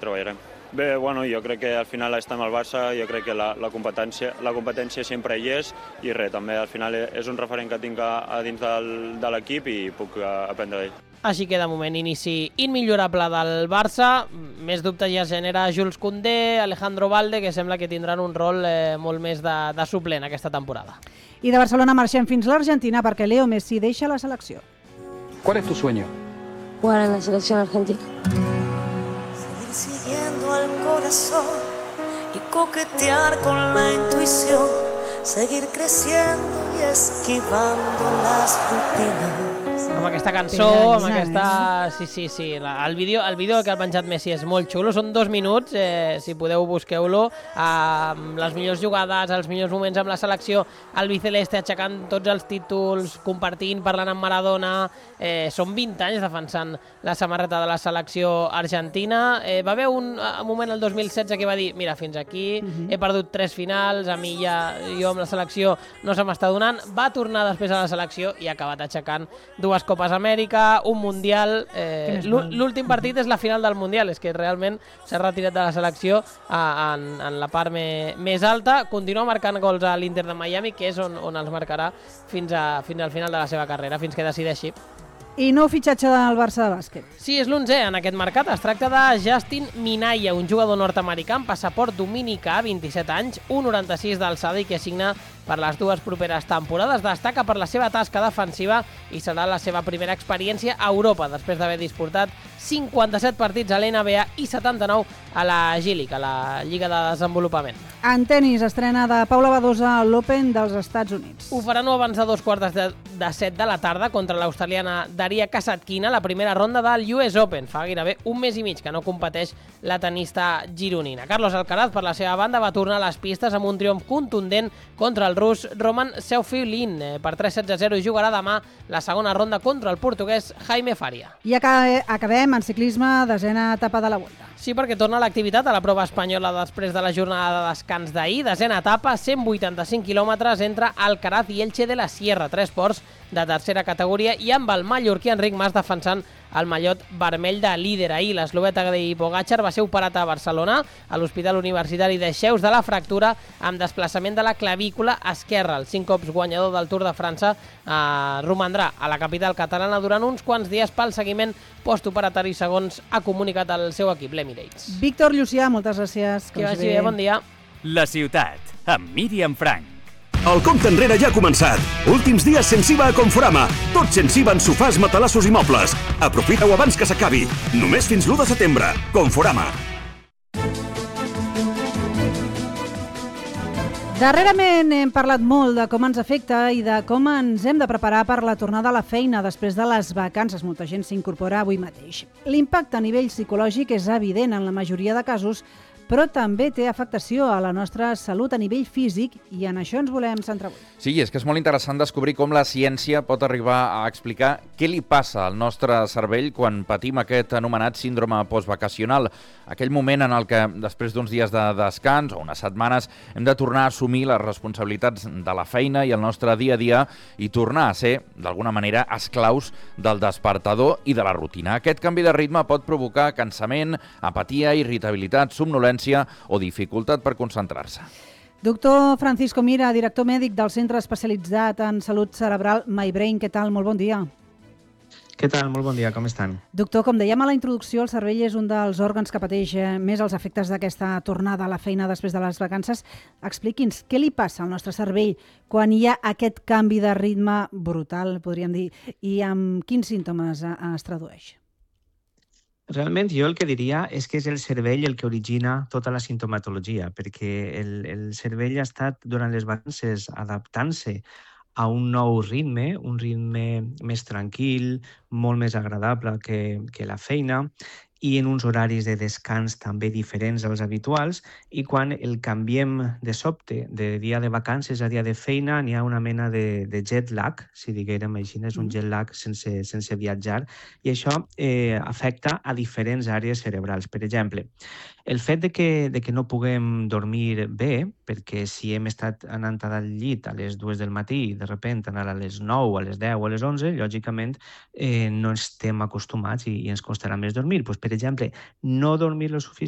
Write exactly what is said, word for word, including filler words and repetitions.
treballarem. Bé, bueno, jo crec que al final estem al Barça, jo crec que la, la, competència, la competència sempre hi és i res, també al final és un referent que tinc a, a dins del, de l'equip i puc aprendre d'ell. Així que de moment inici immillorable del Barça, més dubtes ja genera Jules Koundé, Alejandro Balde, que sembla que tindran un rol eh, molt més de, de suplent aquesta temporada. I de Barcelona marxem fins a l'Argentina perquè Leo Messi deixa la selecció. ¿Cuál es tu sueño? Jugar en la selección argentina. Seguir siguiendo al corazón y coquetear con la intuición, seguir creciendo y esquivando las rutinas. Amb aquesta cançó, amb aquesta... Sí, sí, sí. El vídeo, el vídeo que ha penjat Messi és molt xulo. Són dos minuts, eh, si podeu busqueu-lo, amb les millors jugades, els millors moments amb la selecció, el Biceleste aixecant tots els títols, compartint, parlant amb Maradona. Eh, són vint anys defensant la samarreta de la selecció argentina. Eh, va haver un, un moment el dos mil setze que va dir mira, fins aquí, uh-huh. he perdut tres finals, a mi ja, jo amb la selecció no se m'està donant. Va tornar després a la selecció i ha acabat aixecant dues Copes Amèrica, un Mundial. Eh, L'últim partit és la final del Mundial, és que realment s'ha retirat de la selecció a, en, en la part me, més alta. Continua marcant gols a l'Inter de Miami, que és on, on els marcarà fins, a, fins al final de la seva carrera, fins que decideixi. I nou fitxatge del Barça de bàsquet. Sí, és l'onzè en aquest mercat. Es tracta de Justin Minaya, un jugador nord-americà amb passaport dominicà, vint-i-set anys, un coma noranta-sis d'alçada i que signa per les dues properes temporades. Destaca per la seva tasca defensiva i serà la seva primera experiència a Europa, després d'haver disputat cinquanta-set partits a l'N B A i setanta-nou a la G-League, a la Lliga de Desenvolupament. En tenis, estrena de Paula Badosa a l'Open dels Estats Units. Ho farà no abans de dos quarts de, de set de la tarda contra l'australiana Daria Kasatkina, la primera ronda del U S Open. Fa gairebé un mes i mig que no competeix la tenista gironina. Carlos Alcaraz, per la seva banda, va tornar a les pistes amb un triomf contundent contra el rus Roman Seufiullin. Per tres sets a zero i jugarà demà la segona ronda contra el portuguès Jaime Faria. I acabem en ciclisme, desena etapa de la Volta. Sí, perquè torna l'activitat a la prova espanyola després de la jornada de descans d'ahir. Desena etapa, cent vuitanta-cinc quilòmetres entre Alcaraz i Elche de la Sierra, tres ports de tercera categoria i amb el mallorquí Enric Mas defensant el mallot vermell de líder. Ahir l'eslovè Tadej Pogačar va ser operat a Barcelona, a l'Hospital Universitari de Xeus, de la fractura amb desplaçament de la clavícula esquerra. El cinc cops guanyador del Tour de França eh, romandrà a la capital catalana durant uns quants dies pel seguiment postoperatori, segons ha comunicat el seu equip, l'Emirates. Víctor Llucià, moltes gràcies. Que vagi bé, bon dia. La ciutat, amb Míriam Frank. El compte enrere ja ha començat. Últims dies sense I V A a Conforama. Tot sense I V A en sofàs, matalassos i mobles. Aprofita-ho abans que s'acabi. Només fins l'u de setembre. Conforama. Darrerament hem parlat molt de com ens afecta i de com ens hem de preparar per la tornada a la feina després de les vacances. Molta gent s'incorpora avui mateix. L'impacte a nivell psicològic és evident en la majoria de casos, però també té afectació a la nostra salut a nivell físic i en això ens volem centrar avui. Sí, és que és molt interessant descobrir com la ciència pot arribar a explicar què li passa al nostre cervell quan patim aquest anomenat síndrome postvacacional. Aquell moment en el que, després d'uns dies de descans o unes setmanes, hem de tornar a assumir les responsabilitats de la feina i el nostre dia a dia i tornar a ser, d'alguna manera, esclaus del despertador i de la rutina. Aquest canvi de ritme pot provocar cansament, apatia, irritabilitat, somnolència o dificultat per concentrar-se. Doctor Francisco Mira, director mèdic del Centre Especialitzat en Salut Cerebral MyBrain, què tal? Molt bon dia. Què tal? Molt bon dia, com estan? Doctor, com dèiem a la introducció, el cervell és un dels òrgans que pateix més els efectes d'aquesta tornada a la feina després de les vacances. Expliqui'ns, què li passa al nostre cervell quan hi ha aquest canvi de ritme brutal, podríem dir, i amb quins símptomes es tradueix? Realment jo el que diria és que és el cervell el que origina tota la sintomatologia, perquè el, el cervell ha estat durant les vacances adaptant-se a un nou ritme, un ritme més tranquil, molt més agradable que, que la feina, i en uns horaris de descans també diferents als habituals, i quan el canviem de sobte de dia de vacances a dia de feina n'hi ha una mena de, de jet lag, si diguérem així, és un jet lag sense, sense viatjar, i això eh, afecta a diferents àrees cerebrals. Per exemple, el fet de que, de que no puguem dormir bé, perquè si hem estat anant al llit a les dues del matí i de sobte anar a les nou, a les deu o a les onze, lògicament eh, no estem acostumats i, i ens costarà més dormir. Pues, per exemple, no dormir lo suficient